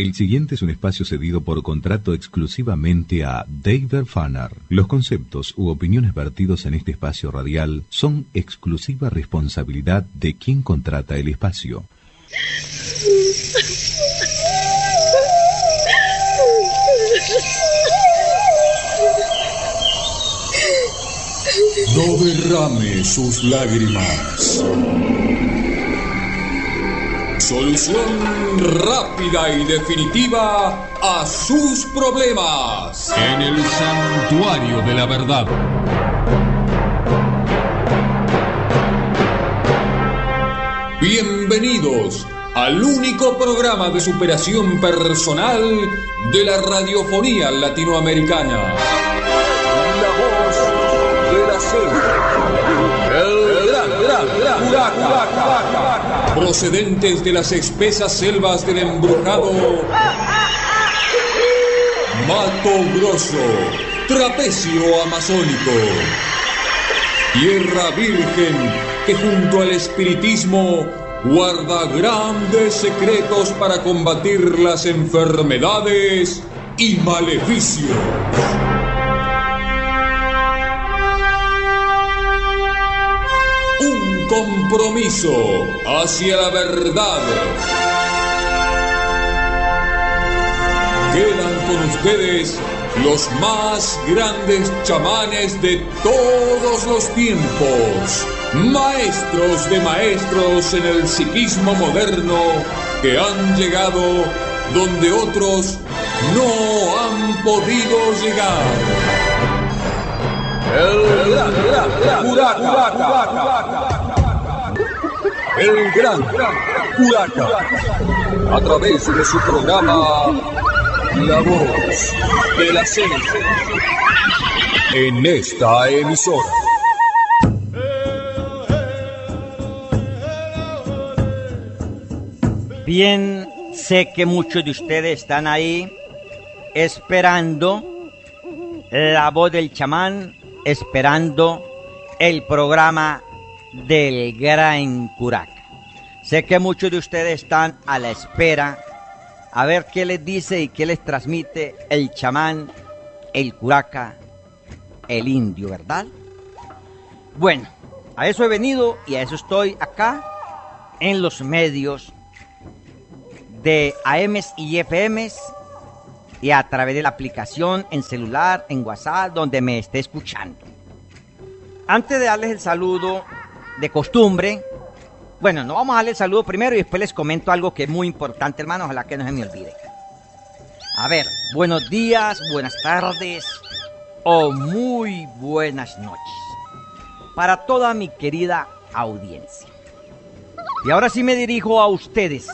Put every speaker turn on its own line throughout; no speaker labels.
El siguiente es un espacio cedido por contrato exclusivamente a David Fanner. Los conceptos u opiniones vertidos en este espacio radial son exclusiva responsabilidad de quien contrata el espacio.
No derrame sus lágrimas. Solución rápida y definitiva a sus problemas en el Santuario de la Verdad. Bienvenidos al único programa de superación personal de la radiofonía latinoamericana. La voz de la selva. El gran Curaca. Procedentes de las espesas selvas del embrujado Mato Grosso, trapecio amazónico. Tierra virgen que junto al espiritismo guarda grandes secretos para combatir las enfermedades y maleficios. Un compromiso hacia la verdad. Quedan con ustedes los más grandes chamanes de todos los tiempos, maestros de maestros en el psiquismo moderno que han llegado donde otros no han podido llegar. El gran Curaca, a través de su programa La Voz de la Selva, en esta emisora.
Bien, sé que muchos de ustedes están ahí esperando La Voz del Chamán, esperando el programa del Gran Curaca. Sé que muchos de ustedes están a la espera a ver qué les dice y qué les transmite el chamán, el curaca, el indio, ¿verdad? Bueno, a eso he venido y a eso estoy acá en los medios de AMs y FMs y a través de la aplicación en celular, en WhatsApp, donde me esté escuchando. Antes de darles el saludo de costumbre, bueno, no vamos a darle el saludo primero y después les comento algo que es muy importante, hermano, ojalá que no se me olvide. A ver, buenos días, buenas tardes o muy buenas noches para toda mi querida audiencia. Y ahora sí me dirijo a ustedes,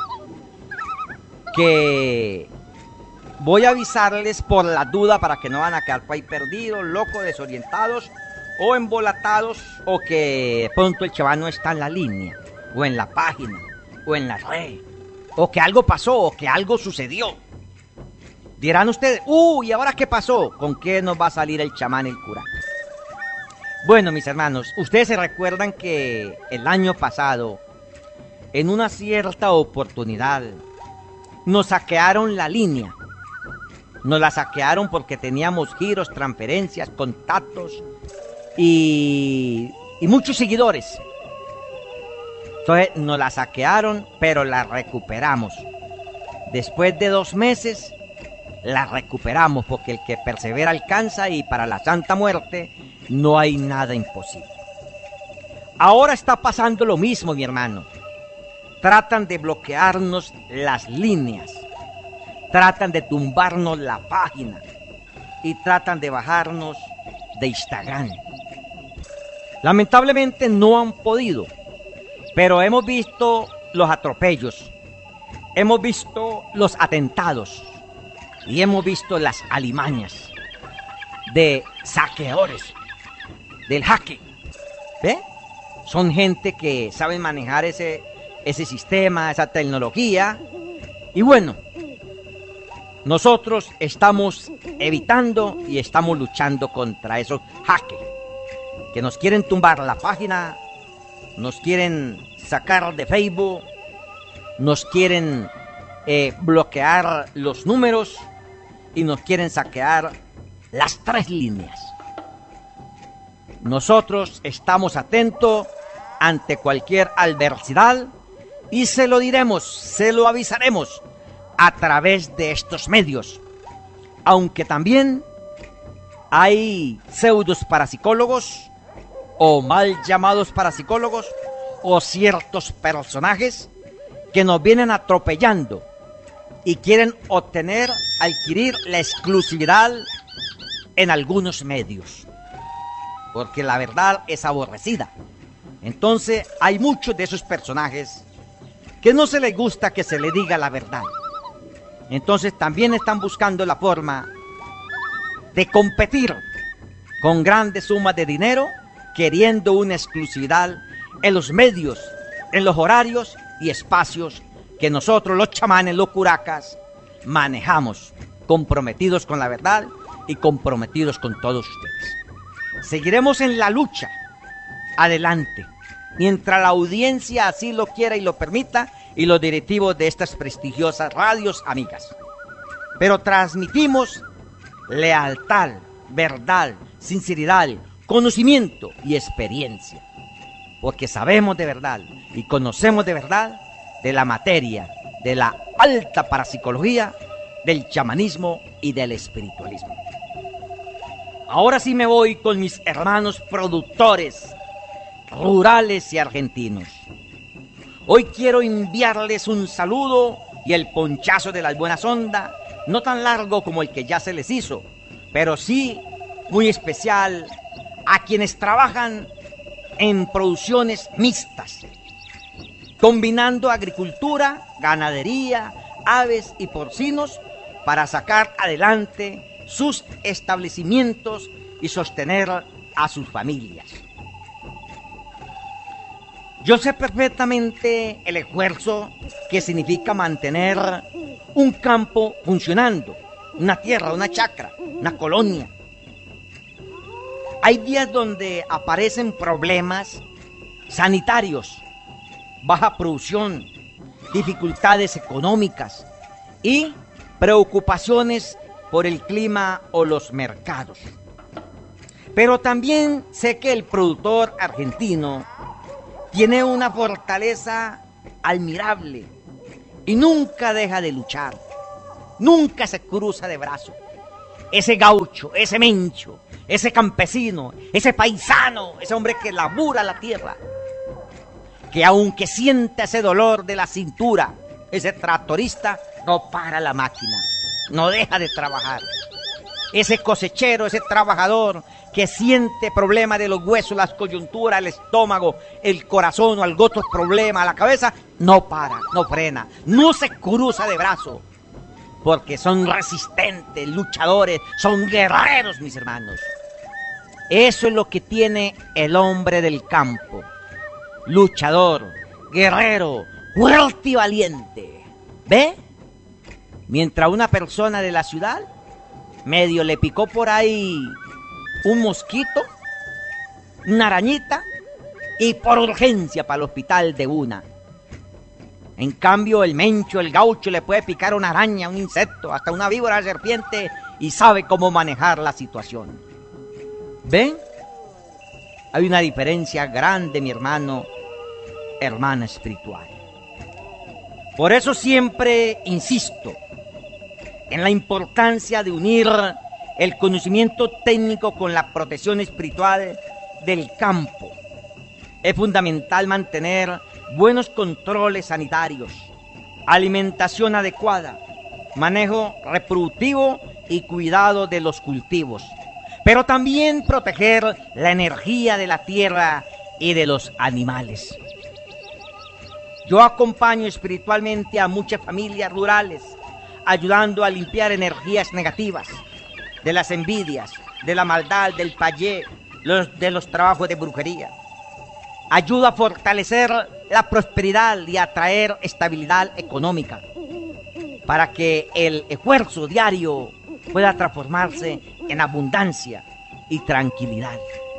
que voy a avisarles por la duda para que no van a quedar por ahí perdidos, locos, desorientados o embolatados, o que de pronto el chaval no está en la línea, o en la página, o en la red, o que algo pasó, o que algo sucedió. Dirán ustedes, ¿y ahora qué pasó? ¿Con qué nos va a salir el chamán, el curaca? Bueno, mis hermanos, ustedes se recuerdan que el año pasado, en una cierta oportunidad, nos saquearon la línea. Nos la saquearon porque teníamos giros, transferencias, contactos y muchos seguidores. Entonces nos la saquearon, pero la recuperamos. Después de 2 meses, la recuperamos, porque el que persevera alcanza y para la Santa Muerte no hay nada imposible. Ahora está pasando lo mismo, mi hermano. Tratan de bloquearnos las líneas, tratan de tumbarnos la página y tratan de bajarnos de Instagram. Lamentablemente no han podido, pero hemos visto los atropellos, hemos visto los atentados y hemos visto las alimañas de saqueadores, del hacker. ¿Ve? Son gente que saben manejar ese sistema, esa tecnología. Y bueno, nosotros estamos evitando y estamos luchando contra esos hackers que nos quieren tumbar la página, nos quieren sacar de Facebook, nos quieren bloquear los números y nos quieren saquear las 3 líneas. Nosotros estamos atentos ante cualquier adversidad y se lo diremos, se lo avisaremos a través de estos medios. Aunque también hay pseudos parapsicólogos o mal llamados parapsicólogos o ciertos personajes que nos vienen atropellando y quieren adquirir la exclusividad en algunos medios, porque la verdad es aborrecida. Entonces hay muchos de esos personajes que no se les gusta que se le diga la verdad. Entonces también están buscando la forma de competir con grandes sumas de dinero, queriendo una exclusividad en los medios, en los horarios y espacios que nosotros los chamanes, los curacas, manejamos, comprometidos con la verdad y comprometidos con todos ustedes. Seguiremos en la lucha, adelante, mientras la audiencia así lo quiera y lo permita, y los directivos de estas prestigiosas radios amigas. Pero transmitimos lealtad, verdad, sinceridad, conocimiento y experiencia, porque sabemos de verdad y conocemos de verdad de la materia, de la alta parapsicología, del chamanismo y del espiritualismo. Ahora sí me voy con mis hermanos productores rurales y argentinos. Hoy quiero enviarles un saludo y el ponchazo de las buenas ondas, no tan largo como el que ya se les hizo, pero sí muy especial a quienes trabajan en producciones mixtas, combinando agricultura, ganadería, aves y porcinos para sacar adelante sus establecimientos y sostener a sus familias. Yo sé perfectamente el esfuerzo que significa mantener un campo funcionando, una tierra, una chacra, una colonia. Hay días donde aparecen problemas sanitarios, baja producción, dificultades económicas y preocupaciones por el clima o los mercados. Pero también sé que el productor argentino tiene una fortaleza admirable y nunca deja de luchar, nunca se cruza de brazos. Ese gaucho, ese mencho, ese campesino, ese paisano, ese hombre que labura la tierra, que aunque siente ese dolor de la cintura, ese tractorista no para la máquina, no deja de trabajar. Ese cosechero, ese trabajador que siente problemas de los huesos, las coyunturas, el estómago, el corazón o algún otro problema, la cabeza, no para, no frena, no se cruza de brazos, porque son resistentes, luchadores, son guerreros, mis hermanos. Eso es lo que tiene el hombre del campo, luchador, guerrero, fuerte y valiente. ¿Ve? Mientras una persona de la ciudad medio le picó por ahí un mosquito, una arañita, y por urgencia para el hospital de una. En cambio, el mencho, el gaucho, le puede picar una araña, un insecto, hasta una víbora, serpiente, y sabe cómo manejar la situación. ¿Ven? Hay una diferencia grande, mi hermano, hermana espiritual. Por eso siempre insisto en la importancia de unir el conocimiento técnico con la protección espiritual del campo. Es fundamental mantener buenos controles sanitarios, alimentación adecuada, manejo reproductivo y cuidado de los cultivos, pero también proteger la energía de la tierra y de los animales. Yo acompaño espiritualmente a muchas familias rurales, ayudando a limpiar energías negativas, de las envidias, de la maldad, del payé, de los trabajos de brujería. Ayuda a fortalecer la prosperidad y a traer estabilidad económica, para que el esfuerzo diario pueda transformarse en abundancia y tranquilidad.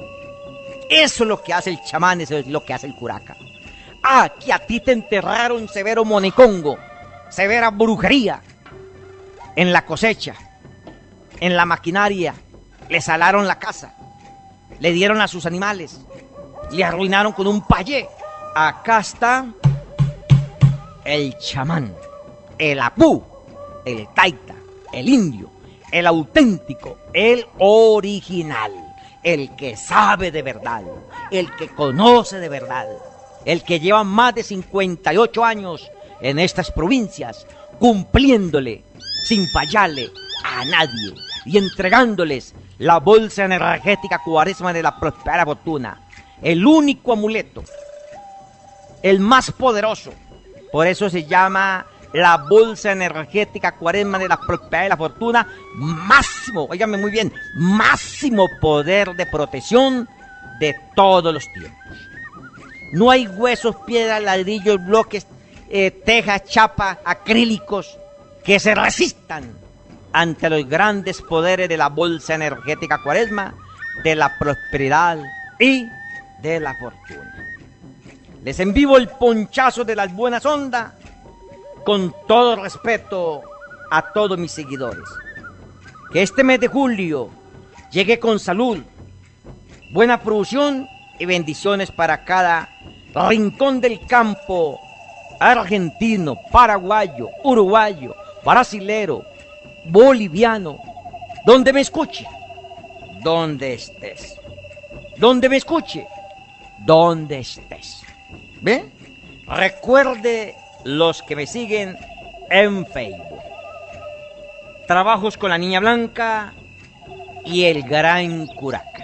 Eso es lo que hace el chamán, eso es lo que hace el curaca. Ah, que a ti te enterraron severo monicongo, severa brujería en la cosecha, en la maquinaria, le salaron la casa, le dieron a sus animales, le arruinaron con un payé. Acá está el chamán, el apú, el taita, el indio, el auténtico, el original, el que sabe de verdad, el que conoce de verdad, el que lleva más de 58 años en estas provincias, cumpliéndole, sin fallarle a nadie y entregándoles la bolsa energética Cuaresma de la próspera fortuna, el único amuleto, el más poderoso. Por eso se llama la bolsa energética Cuaresma de la prosperidad y la fortuna. Máximo, óigame muy bien, máximo poder de protección de todos los tiempos. No hay huesos, piedras, ladrillos, bloques, tejas, chapa, acrílicos que se resistan ante los grandes poderes de la bolsa energética Cuaresma, de la prosperidad y de la fortuna. Les envío el ponchazo de las buenas ondas con todo respeto a todos mis seguidores. Que este mes de julio llegue con salud, buena producción y bendiciones para cada rincón del campo argentino, paraguayo, uruguayo, brasilero, boliviano, donde me escuche, donde estés, donde me escuche, donde estés. ¿Ve? Recuerde los que me siguen en Facebook. Trabajos con la Niña Blanca y el Gran Curaca.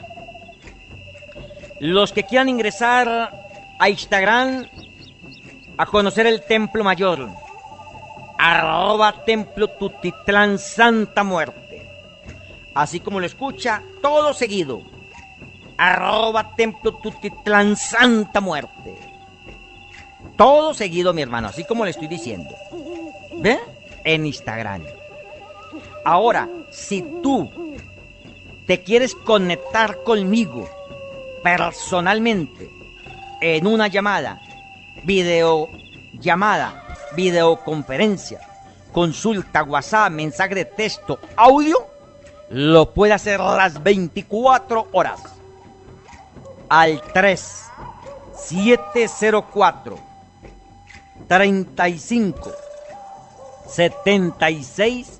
Los que quieran ingresar a Instagram a conocer el Templo Mayor, @Templo Tutitlán Santa Muerte. Así como lo escucha, todo seguido. @Templo Tutitlán Santa Muerte. Todo seguido, mi hermano, así como le estoy diciendo. ¿Ve? En Instagram. Ahora, si tú te quieres conectar conmigo personalmente en una llamada, videollamada, videoconferencia, consulta, WhatsApp, mensaje de texto, audio, lo puede hacer las 24 horas al 3704 35 76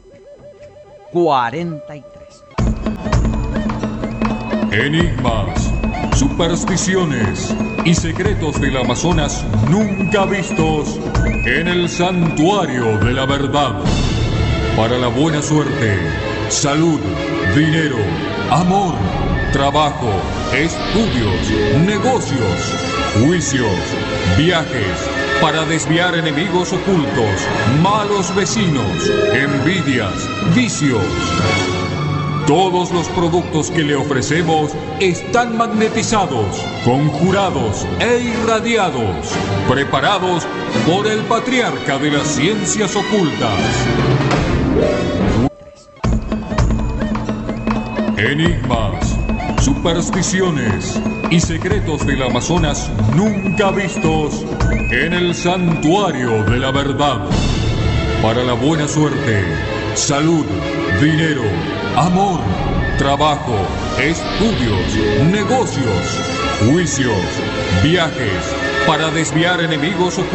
43.
Enigmas, supersticiones y secretos del Amazonas nunca vistos en el Santuario de la Verdad. Para la buena suerte, salud, dinero, amor, trabajo, estudios, negocios, juicios, viajes, para desviar enemigos ocultos, malos vecinos, envidias, vicios. Todos los productos que le ofrecemos están magnetizados, conjurados e irradiados, preparados por el patriarca de las ciencias ocultas. Enigmas, supersticiones y secretos del Amazonas nunca vistos en el Santuario de la Verdad. Para la buena suerte, salud, dinero, amor, trabajo, estudios, negocios, juicios, viajes, para desviar enemigos ocultos.